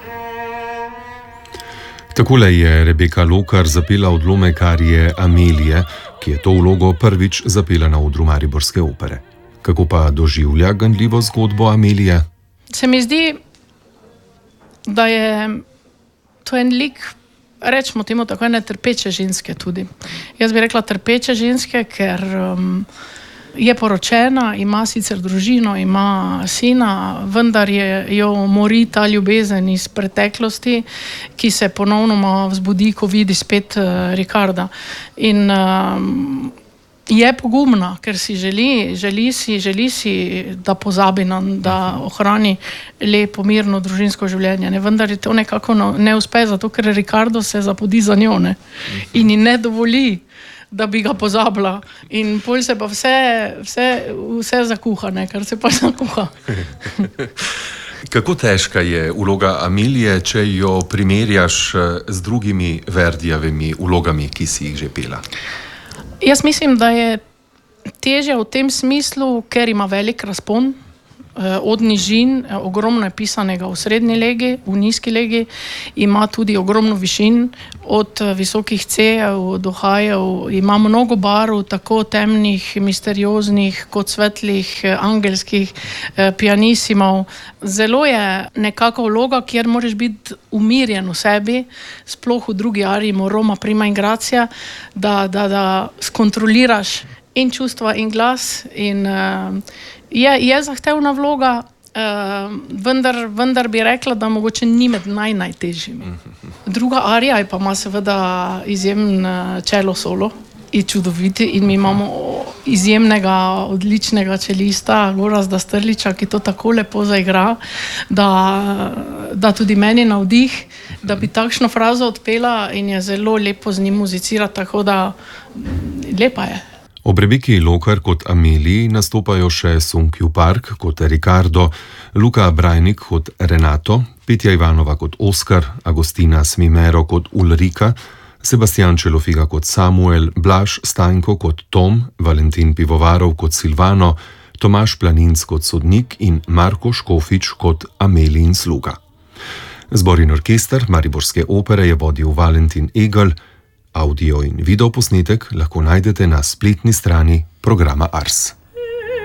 Takole je Rebeka Lokar zapela odlomek arije Amelije, ki je to vlogo prvič zapela na odru mariborske opere. Kako pa doživlja ganljivo zgodbo Amelije? Se mi zdi, da je to en lik, rečemo temu tako, ene trpeče ženske tudi. Jaz bi rekla trpeče ženske, ker je poročena, ima sicer družino, ima sina, vendar jo mori ta ljubezen iz preteklosti, ki se ponovno vzbudi, ko vidi spet Ricarda. In je pogumna, ker si želi si, da pozabi, da ohrani lepo, mirno družinsko življenje. Vendar je to nekako ne uspe, zato ker Ricardo se zapodi za njo, ne? In ji ne dovoli, da bi ga pozabila. In pol se pa vse zakuha, ne? Kar se pa zakuha. Kako težka je vloga Amelije, če jo primerjaš z drugimi Verdijevimi vlogami, ki si jih že pela? Jaz mislim, da je težja v tem smislu, ker ima velik razpon, od nižin, ogromno je pisanega v srednji legi, v nizki legi, ima tudi ogromno višin, od visokih C-jev do H-jev, ima mnogo barv, tako temnih, misterioznih, kot svetlih, angelskih, pianissimov. Zelo je nekako vloga, kjer moraš biti umirjen v sebi, sploh v drugi ariji Roma prima in gracia, da skontroliraš in čustva in glas. In je zahtevna vloga, vendar bi rekla, da mogoče ni med najtežjimi. Druga arija pa ima seveda izjemen čelo solo in čudoviti, in mi imamo izjemnega, odličnega čelista Gorazda Strliča, ki to tako lepo zaigra, da tudi meni navdih, da bi takšno frazo odpela, in je zelo lepo z njim muzicirati, tako da lepa je. Ob Rebeki Lokar kot Ameliji nastopajo še Sunkju Park kot Ricardo, Luka Brajnik kot Renato, Petja Ivanova kot Oskar, Agostina Smimero kot Ulrika, Sebastian Čelofiga kot Samuel, Blaž Stanjko kot Tom, Valentin Pivovarov kot Silvano, Tomaž Planinc kot sodnik in Marko Škofič kot Amelijin sluga. Zbor in orkester mariborske opere je vodil Valentin Egel. Audio in video posnetek lahko najdete na spletni strani programa Ars.